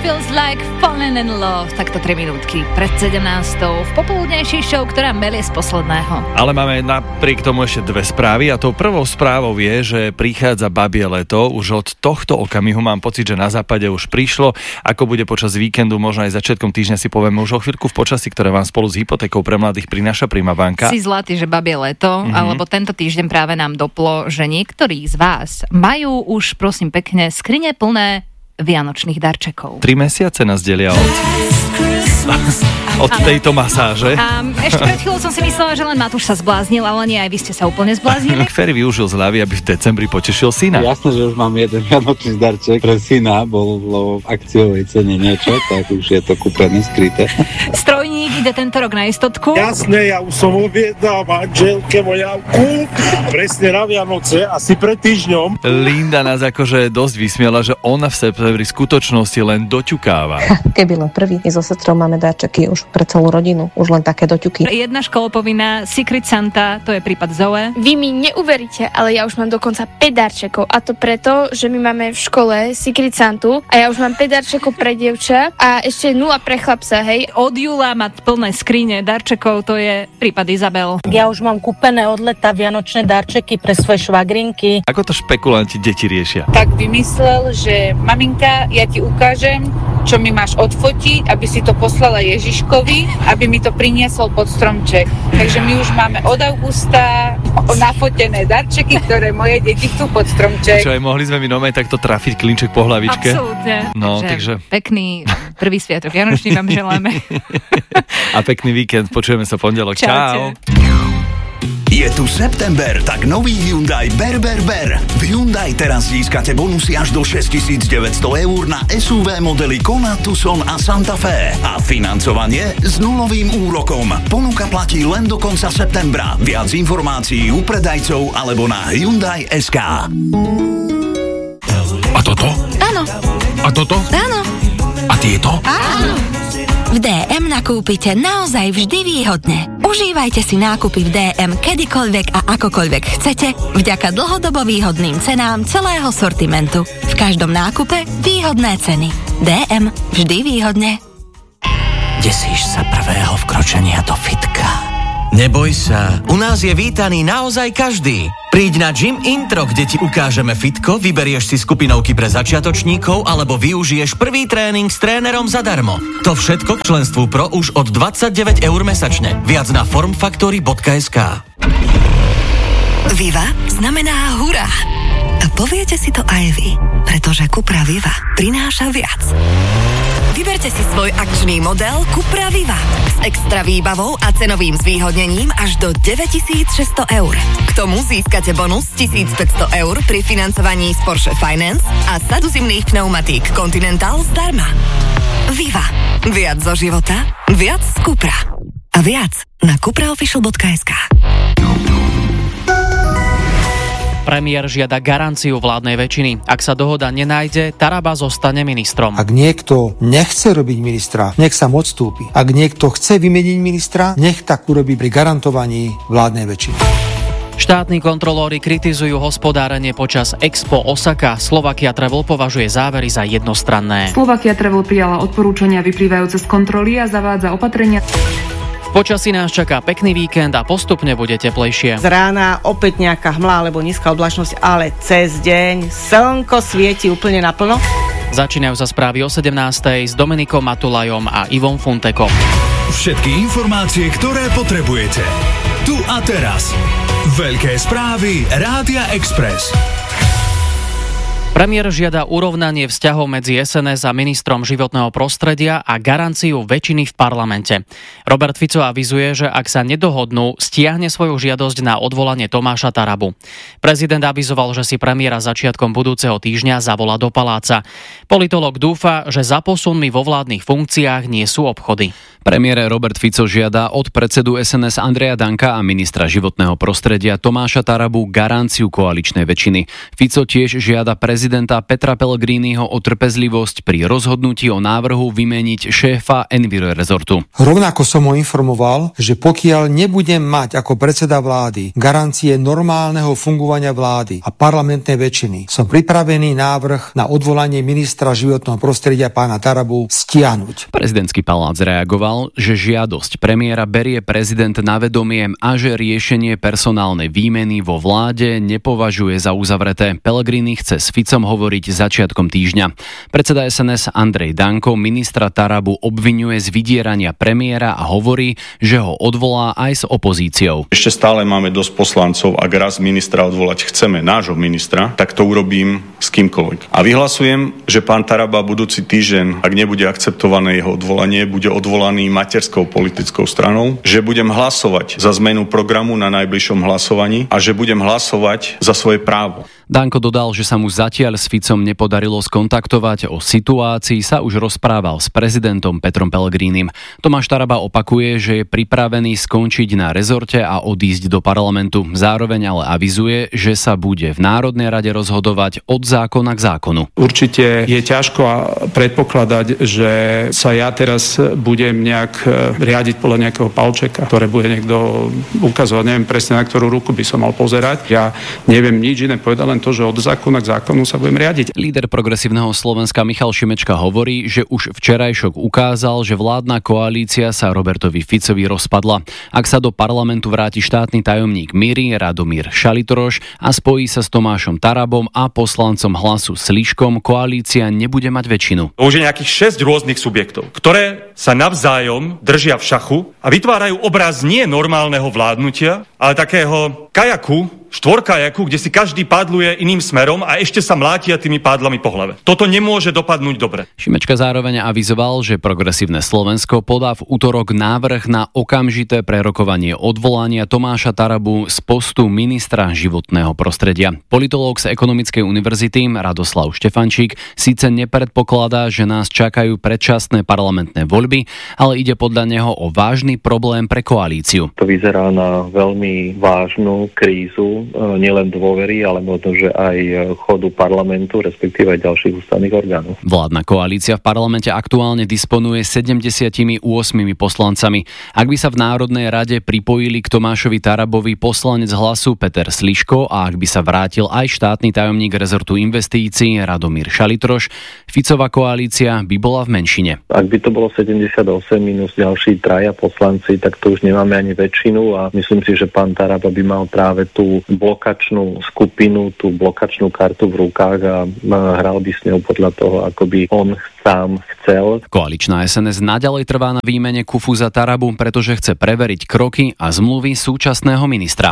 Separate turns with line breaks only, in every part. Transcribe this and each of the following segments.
Feels Like Falling in Love. Takto 3 minútky pred 17. v popoludnejšej show, ktorá melie z posledného.
Ale máme napriek tomu ešte dve správy a tou prvou správou je, že prichádza babie leto. Už od tohto okamihu mám pocit, že na západe už prišlo. Ako bude počas víkendu, možno aj začiatkom týždňa si povieme už o chvíľku v počasí, ktoré vám spolu s hypotékou pre mladých prináša Prima banka.
Si zlatý, že babie leto, alebo tento týždeň práve nám doplo, že niektorí z vás majú už, prosím pekne, skrine plné vianočných darčekov.
3 mesiace nás delia od tejto masáže.
Ešte pred chvíľou som si myslela, že len Matúš sa zbláznil, ale nie, aj vy ste sa úplne zbláznili.
Ferry využil zľavy, aby v decembri potešil syna.
Jasné, že už mám jeden vianočný darček pre syna, bolo v akciovej cene niečo, tak už je to kúpené, skryté.
Strojník ide tento rok na istotku.
Jasné, ja už som objednal manželke voľavku presne na Vianoce, asi pred týždňom.
Linda nás akože dosť vysmiela, že ona v septembri v skutočnosti len doťukáva.
Keby len prvý. My so sestrou máme darčeky už pre celú rodinu, už len také doťuky.
Jedna školopovina, Secret Santa, to je prípad Zoe.
Vy mi neuveríte, ale ja už mám dokonca 5 darčekov. A to preto, že my máme v škole Secret Santu a ja už mám 5 darčekov pre dievča a ešte 0 pre chlapca, hej.
Od júla má plné skrine darčekov, to je prípad Izabel.
Ja už mám kúpené od leta vianočné darčeky pre svoje švagrinky.
Ako to špekulanti deti riešia?
Tak vymyslel, že maminka, ja ti ukážem, čo mi máš odfotiť, aby si to poslala Ježiškovi, aby mi to priniesol pod stromček. Takže my už máme od augusta nafotené darčeky, ktoré moje deti chcú pod stromček.
Čo aj mohli sme mi takto trafiť klinček po hlavičke?
Absolútne.
No, takže
pekný prvý sviatok vianočný vám želáme.
A pekný víkend, počujeme sa pondelok. Čau.
Je tu september, tak nový Hyundai Ber. V Hyundai teraz získate bonusy až do 6 900 eur na SUV modely Kona, Tucson a Santa Fe. A financovanie s nulovým úrokom. Ponuka platí len do konca septembra. Viac informácií u predajcov alebo na Hyundai.sk.
A toto?
Áno.
A toto?
Áno.
A tieto?
Áno.
V DM nakúpite naozaj vždy výhodne. Užívajte si nákupy v DM kedykoľvek a akokoľvek chcete vďaka dlhodobo výhodným cenám celého sortimentu. V každom nákupe výhodné ceny. DM vždy výhodne.
Desíš sa prvého vkročenia do fitka? Neboj sa, u nás je vítaný naozaj každý. Príď na Gym Intro, kde ti ukážeme fitko, vyberieš si skupinovky pre začiatočníkov alebo využiješ prvý tréning s trénerom zadarmo. To všetko k členstvu Pro už od 29 eur mesačne. Viac na formfactory.sk.
Viva znamená hurá. A poviete si to aj vy, pretože Cupra Viva prináša viac. Vyberte si svoj akčný model Cupra Viva s extra výbavou a cenovým zvýhodnením až do 9600 eur. K tomu získate bonus 1500 eur pri financovaní z Porsche Finance a sadu zimných pneumatík Continental zdarma. Viva. Viac zo života, viac z Cupra. A viac na cupraofficial.sk.
Premiér žiada garanciu vládnej väčšiny. Ak sa dohoda nenájde, Taraba zostane ministrom.
Ak niekto nechce robiť ministra, nech sa mu odstúpi. Ak niekto chce vymeniť ministra, nech tak urobí pri garantovaní vládnej väčšiny.
Štátni kontrolóri kritizujú hospodárenie počas Expo Osaka. Slovakia Travel považuje závery za jednostranné.
Slovakia Travel prijala odporúčania vyplývajúce z kontroly a zavádza opatrenia.
Počasí nás čaká pekný víkend a postupne bude teplejšie.
Z rána opäť nejaká hmla alebo nízka oblačnosť, ale cez deň slnko svieti úplne naplno.
Začínajú sa správy o 17:00 s Dominikom Matulajom a Ivom Funtekom.
Všetky informácie, ktoré potrebujete. Tu a teraz. Veľké správy Rádia Express.
Premiér žiada urovnanie vzťahov medzi SNS a ministrom životného prostredia a garanciu väčšiny v parlamente. Robert Fico avizuje, že ak sa nedohodnú, stiahne svoju žiadosť na odvolanie Tomáša Tarabu. Prezident avizoval, že si premiéra začiatkom budúceho týždňa zavolá do paláca. Politológ dúfa, že za posunmi vo vládnych funkciách nie sú obchody.
Premiér Robert Fico žiada od predsedu SNS Andreja Danka a ministra životného prostredia Tomáša Tarabu garanciu koaličnej väčšiny. Fico tiež žiada prezidenta Petra Pellegriniho o trpezlivosť pri rozhodnutí o návrhu vymeniť šéfa Enviro rezortu.
Rovnako som ho informoval, že pokiaľ nebudem mať ako predseda vlády garancie normálneho fungovania vlády a parlamentnej väčšiny, som pripravený návrh na odvolanie ministra životného prostredia pána Tarabu stiahnuť.
Prezidentský palác reagoval, že žiadosť premiéra berie prezident na vedomie a že riešenie personálnej výmeny vo vláde nepovažuje za uzavreté. Pellegrini chce s Ficom hovoriť začiatkom týždňa. Predseda SNS Andrej Danko ministra Tarabu obviňuje z vydierania premiéra a hovorí, že ho odvolá aj s opozíciou.
Ešte stále máme dosť poslancov, ak raz ministra odvolať chceme, nášho ministra, tak to urobím s kýmkoľvek. A vyhlasujem, že pán Taraba budúci týždeň, ak nebude akceptované jeho odvolanie, bude odvolaný materskou politickou stranou, že budem hlasovať za zmenu programu na najbližšom hlasovaní a že budem hlasovať za svoje právo.
Danko dodal, že sa mu zatiaľ s Ficom nepodarilo skontaktovať. O situácii sa už rozprával s prezidentom Petrom Pellegrinim. Tomáš Taraba opakuje, že je pripravený skončiť na rezorte a odísť do parlamentu. Zároveň ale avizuje, že sa bude v Národnej rade rozhodovať od zákona k zákonu.
Určite je ťažko predpokladať, že sa ja teraz budem nejak riadiť podľa nejakého palčeka, ktoré bude niekto ukazovať. Neviem presne, na ktorú ruku by som mal pozerať. Ja neviem nič iné povedať, len to, že od zákona k zákonu sa budem riadiť.
Líder Progresívneho Slovenska Michal Šimečka hovorí, že už včerajšok ukázal, že vládna koalícia sa Robertovi Ficovi rozpadla. Ak sa do parlamentu vráti štátny tajomník Miri Radomír Šalitroš a spojí sa s Tomášom Tarabom a poslancom Hlasu Sliškom, koalícia nebude mať väčšinu.
Už je nejakých 6 rôznych subjektov, ktoré sa navzájom držia v šachu a vytvárajú obraz nie normálneho vládnutia, ale takého kajaku, štvorkajaku, kde si každý padluje iným smerom a ešte sa mlátia tými pádlami po hlave. Toto nemôže dopadnúť dobre.
Šimečka zároveň avizoval, že Progresívne Slovensko podá v utorok návrh na okamžité prerokovanie odvolania Tomáša Tarabu z postu ministra životného prostredia. Politológ z Ekonomickej univerzity Radoslav Štefančík síce nepredpokladá, že nás čakajú predčasné parlamentné voľby, ale ide podľa neho o vážny problém pre koalíciu.
To vyzerá na veľmi vážnu krízu nielen dôvery, ale možno, že aj chodu parlamentu, respektíve aj ďalších ústavných orgánov.
Vládna koalícia v parlamente aktuálne disponuje 78 poslancami. Ak by sa v Národnej rade pripojili k Tomášovi Tarabovi poslanec Hlasu Peter Sliško a ak by sa vrátil aj štátny tajomník rezortu investícií Radomír Šalitroš, Ficová koalícia by bola v menšine.
Ak by to bolo 78 minus ďalší traja poslanci, tak to už nemáme ani väčšinu a myslím si, že pán Taraba by mal práve tú blokačnú skupinu, tú blokačnú kartu v rukách a hral by s ňou podľa toho, ako by on sám chcel.
Koaličná SNS naďalej trvá na výmene kufu za Tarabu, pretože chce preveriť kroky a zmluvy súčasného ministra.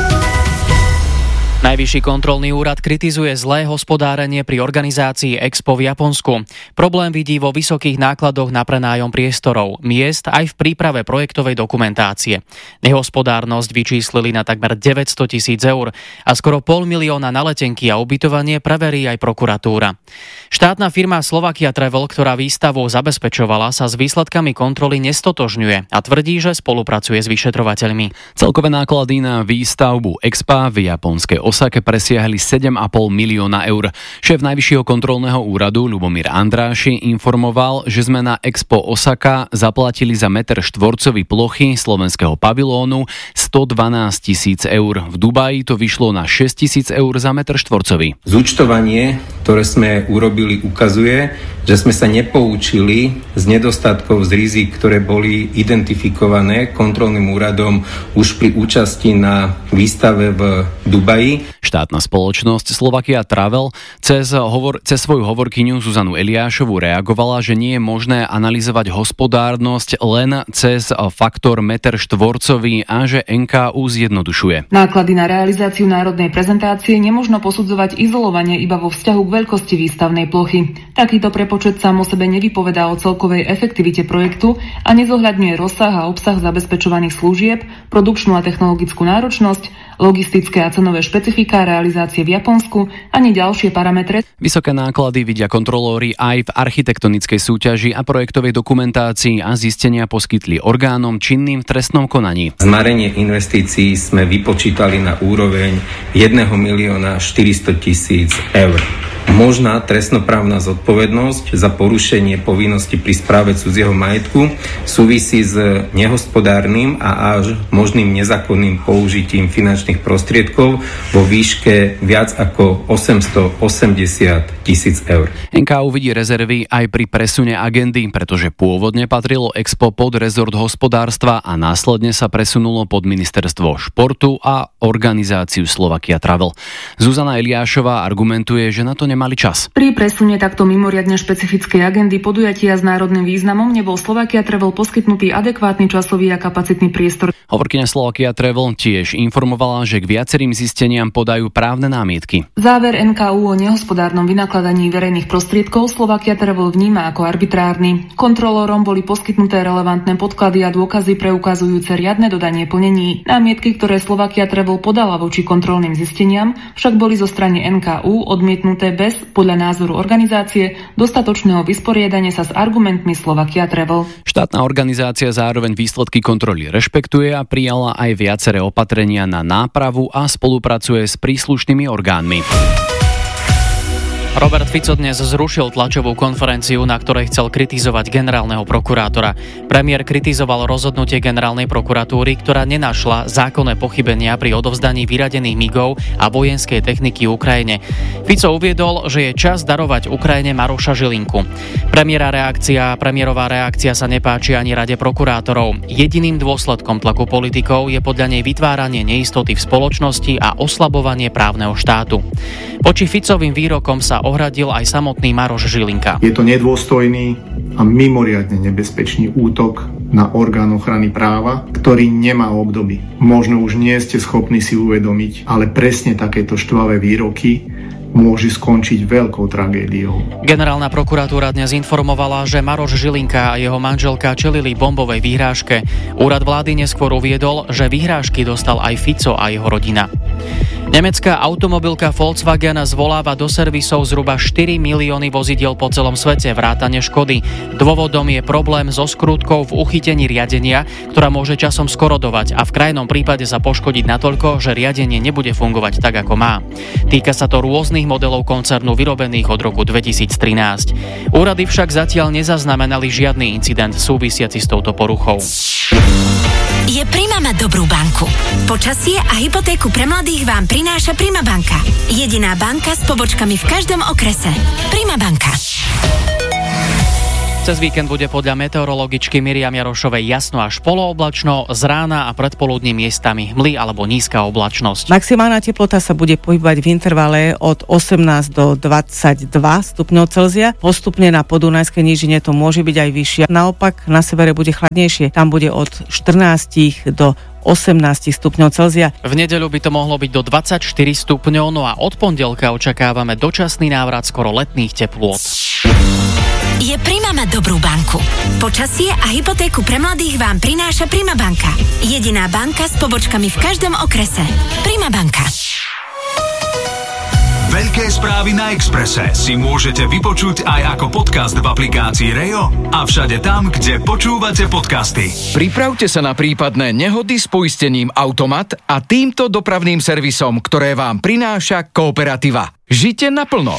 Najvyšší kontrolný úrad kritizuje zlé hospodárenie pri organizácii Expo v Japonsku. Problém vidí vo vysokých nákladoch na prenájom priestorov, miest aj v príprave projektovej dokumentácie. Nehospodárnosť vyčíslili na takmer 900 000 eur a skoro 500 000 na letenky a ubytovanie preverí aj prokuratúra. Štátna firma Slovakia Travel, ktorá výstavu zabezpečovala, sa s výsledkami kontroly nestotožňuje a tvrdí, že spolupracuje s vyšetrovateľmi.
Celkové náklady na výstavbu Expa v japonskej Osake presiahli 7,5 milióna eur. Šéf Najvyššieho kontrolného úradu Ľubomír Andráši informoval, že sme na Expo Osaka zaplatili za meter štvorcový plochy slovenského pavilónu 112 000 eur. V Dubaji to vyšlo na 6 000 eur za meter štvorcový.
Zúčtovanie, ktoré sme urobili, ukazuje, že sme sa nepoučili z nedostatkov, z rizik, ktoré boli identifikované kontrolným úradom už pri účasti na výstave v Dubaji.
Štátna spoločnosť Slovakia Travel cez svoju hovorkyňu Zuzanu Eliášovu reagovala, že nie je možné analyzovať hospodárnosť len cez faktor meter štvorcový a že NKÚ zjednodušuje.
Náklady na realizáciu národnej prezentácie nemožno posudzovať izolovane iba vo vzťahu k veľkosti výstavnej plochy. Takýto prepočet sám o sebe nevypovedá o celkovej efektivite projektu a nezohľadňuje rozsah a obsah zabezpečovaných služieb, produkčnú a technologickú náročnosť logistické a cenové špecifika realizácie v Japonsku ani ďalšie parametre.
Vysoké náklady vidia kontrolóri aj v architektonickej súťaži a projektovej dokumentácii a zistenia poskytli orgánom činným v trestnom konaní.
Zmarenie investícií sme vypočítali na úroveň 1 400 000 eur. Možná trestnoprávna zodpovednosť za porušenie povinnosti pri správe cudzieho majetku súvisí s nehospodárnym a až možným nezákonným použitím finančných prostriedkov vo výške viac ako 880 000 eur.
NKÚ vidí rezervy aj pri presune agendy, pretože pôvodne patrilo Expo pod rezort hospodárstva a následne sa presunulo pod ministerstvo športu a organizáciu Slovakia Travel. Zuzana Eliášová argumentuje, že na to nemali čas.
Pri presune takto mimoriadne špecifickej agendy podujatia s národným významom nebol Slovakia Travel poskytnutý adekvátny časový a kapacitný priestor.
Hovorkyňa Slovakia Travel tiež informovala, že k viacerým zisteniam podajú právne námietky.
Záver NKÚ o nehospodárnom vynakladaní verejných prostriedkov Slovakia Travel vníma ako arbitrárny. Kontrolórom boli poskytnuté relevantné podklady a dôkazy preukazujúce riadne dodanie plnení. Námietky, ktoré Slovakia Travel podala voči kontrolným zisteniam, však boli zo strany NKÚ odmietnuté bez, podľa názoru organizácie, dostatočného vysporiadania sa s argumentmi Slovakia Travel.
Štátna organizácia zároveň výsledky kontroly rešpektuje a prijala aj viaceré opatrenia na nápravu a spolupracuje s príslušnými orgánmi.
Robert Fico dnes zrušil tlačovú konferenciu, na ktorej chcel kritizovať generálneho prokurátora. Premiér kritizoval rozhodnutie generálnej prokuratúry, ktorá nenašla zákonné pochybenia pri odovzdaní vyradených migov a vojenskej techniky Ukrajine. Fico uviedol, že je čas darovať Ukrajine Maroša Žilinku. Premiérová reakcia sa nepáči ani Rade prokurátorov. Jediným dôsledkom tlaku politikov je podľa nej vytváranie neistoty v spoločnosti a oslabovanie právneho štátu. Voči Ficovým výrokom sa ohradil aj samotný Maroš Žilinka.
Je to nedôstojný a mimoriadne nebezpečný útok na orgán ochrany práva, ktorý nemá obdoby. Možno už nie ste schopní si uvedomiť, ale presne takéto štvavé výroky môže skončiť veľkou tragédiou.
Generálna prokuratúra dnes informovala, že Maroš Žilinka a jeho manželka čelili bombovej výhrážke. Úrad vlády neskôr uviedol, že výhrážky dostal aj Fico a jeho rodina. Nemecká automobilka Volkswagen zvoláva do servisov zhruba 4 milióny vozidiel po celom svete vrátane škody. Dôvodom je problém so skrutkou v uchytení riadenia, ktorá môže časom skorodovať a v krajnom prípade sa poškodiť natoľko, že riadenie nebude fungovať tak, ako má. Týka sa to rôznych modelov koncernu vyrobených od roku 2013. Úrady však zatiaľ nezaznamenali žiadny incident súvisiaci s touto poruchou.
Je Prima mať dobrú banku. Počasie a hypotéku pre mladých vám prináša Prima banka. Jediná banka s pobočkami v každom okrese. Prima banka.
Cez víkend bude podľa meteorologičky Miriam Jarošovej jasno až polooblačno, z rána a predpoludním miestami hmly alebo nízka oblačnosť.
Maximálna teplota sa bude pohybovať v intervale od 18 do 22 stupňov Celzia. Postupne na podunajskej nížine to môže byť aj vyššie. Naopak na severe bude chladnejšie. Tam bude od 14 do 18 stupňov Celzia.
V nedeľu by to mohlo byť do 24 stupňov, no a od pondelka očakávame dočasný návrat skoro letných teplôt.
Je Prima mať dobrú banku. Počasie a hypotéku pre mladých vám prináša Prima banka. Jediná banka s pobočkami v každom okrese. Prima banka.
Veľké správy na Expresse si môžete vypočuť aj ako podcast v aplikácii Rejo a všade tam, kde počúvate podcasty.
Pripravte sa na prípadné nehody s poistením Automat a týmto dopravným servisom, ktoré vám prináša Kooperativa. Žite naplno.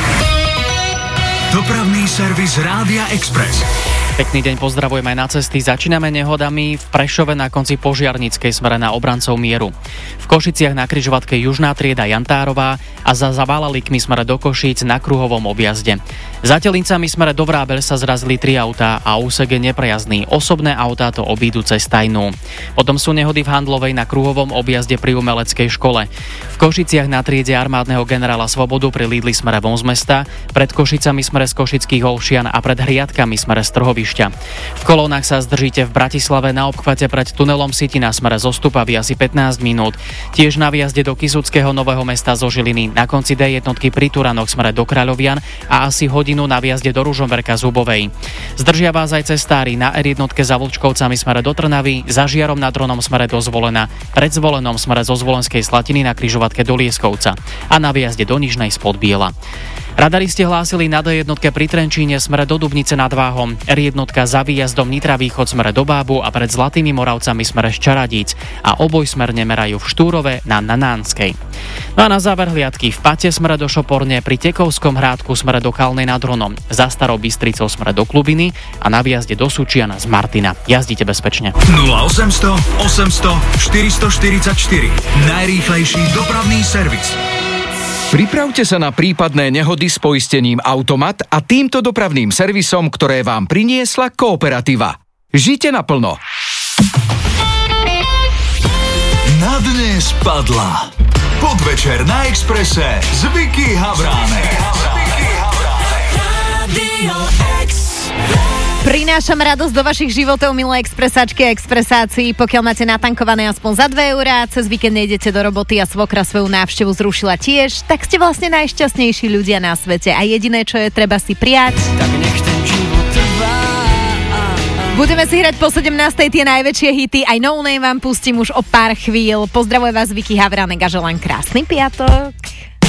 Dopravný servis Rádia Express.
Pekný deň, pozdravujem aj na cesty. Začíname nehodami v Prešove na konci Požiarnickej smere na Obrancov mieru. V Košiciach na križovatke Južná trieda Jantárová a za Válalikmi smere do Košíc na kruhovom objazde. Za Telincami smere do Vrábel sa zrazili 3 autá a úsek je neprejazdný. Osobné autá to obídu cez Tajnú. Potom sú nehody v Handlovej na kruhovom objazde pri Umeleckej škole. V Košiciach na triede armádneho generála Svobodu pri Lídli smere von z mesta, pred Košicami smere z Košických Olšian a pred Hriadkami smere z Trhových letišťa. V kolónach sa zdržíte v Bratislave na obchvate pred tunelom City na smere zo Stupavy asi 15 minút. Tiež na vjazde do Kysuckého Nového Mesta zo Žiliny, na konci D1 pri Turanoch smere do Kráľovian a asi hodinu na vjazde do Ružomberka z Hubovej. Zdržia vás aj cestári na R1 za Vlčkovcami smere do Trnavy, za Žiarom nad Hronom smere do Zvolena, pred Zvolenom smere zo Zvolenskej Slatiny na križovatke do Lieskovca a na vjazde do Nižnej spod Biela. Radaristi hlásili na D1 pri Trenčíne smere do Dubnice nad Váhom, R1 za výjazdom Nitra Východ smere do Bábu a pred Zlatými Moravcami smere z Čaradíc a obojsmerne merajú v Štúrove na Nanánskej. No a na záver hliadky v Pate smere do Šoporne, pri Tekovskom Hrádku smere do Kalnej nad Hronom, za Starou Bystricou smere do Klubiny a na výjazde do Sučiana z Martina. Jazdite bezpečne.
0800 800 444 najrýchlejší dopravný servis.
Pripravte sa na prípadné nehody s poistením Automat a týmto dopravným servisom, ktoré vám priniesla Kooperativa. Žite naplno.
Na dnes padla Podvečer na Expresse s Vicky Havránek.
Prinášam radosť do vašich životov, milé expresáčky a expresáci. Pokiaľ máte natankované aspoň za 2 eurá, cez víkend nejdete do roboty a svokra svoju návštevu zrušila tiež, tak ste vlastne najšťastnejší ľudia na svete a jediné, čo je treba si prijať. Tak nech ten život trvá. Budeme si hrať po 17. tie najväčšie hity, aj No Name vám pustím už o pár chvíľ. Pozdravuje vás Vicky Havránek a želám krásny piatok.